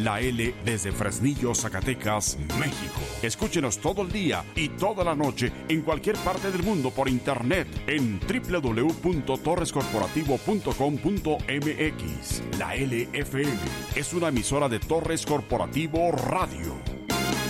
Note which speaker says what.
Speaker 1: La L desde Fresnillo, Zacatecas, México. Escúchenos todo el día y toda la noche en cualquier parte del mundo por internet en www.torrescorporativo.com.mx. La LFM es una emisora de Torres Corporativo Radio.